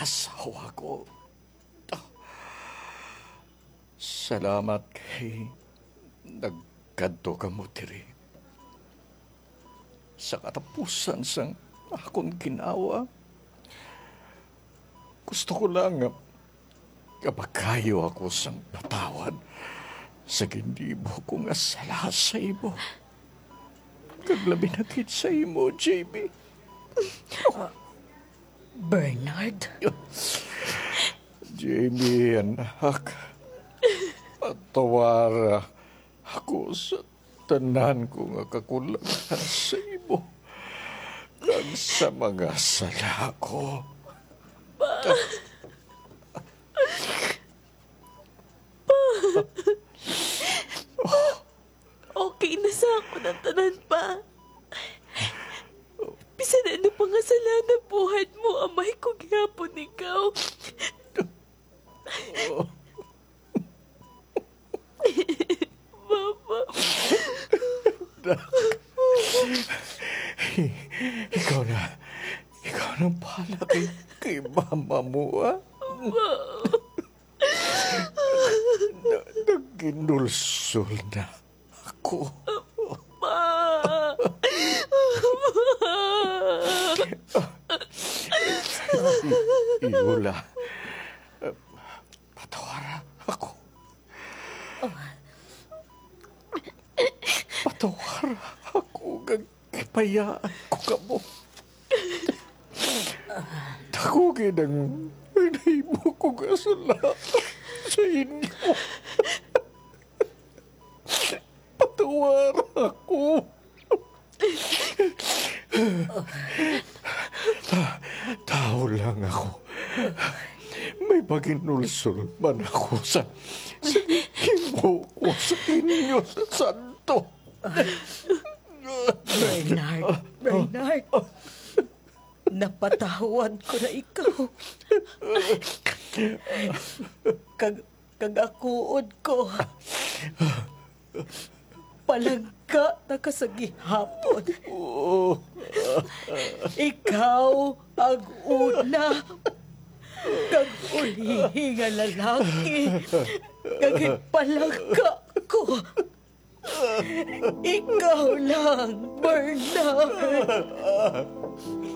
asawa ko. Salamat kay nagkadto ka mo diri. Sa katapusan sang akong ginawa, gusto ko lang nga kabakayo ako sang patawad sa gindibo ko nga sala sa imo. Kaglabi na kit sa imo, JB. Bernard? Jamie, anak, patawara ako sa tanan ko nga kakulangan sa imo kag sa mga sala ko. Okay na sa ako ng tanan pa. Bisan ano pa nga sala na buhat mo, amay ko gihapon ikaw. Mama. Ikaw na pala kay mama mo, ah? Nagkinulsol na ako. Iula, patawara ako. Patawara ako, gagipayaan ko ka mo. Takugin ang nahimo ko kasala sa inyo. Patawara ako. Tao lang ako. May paginulsol man ako sa himo ko sa inyo sa santo. Bernard, napatawad ko na ikaw. Kagakuod ko. Palangka na kasagihapon. Ikaw ang una kag ulihi nga lalaki kag palangka ko. Ikaw lang, Bernard.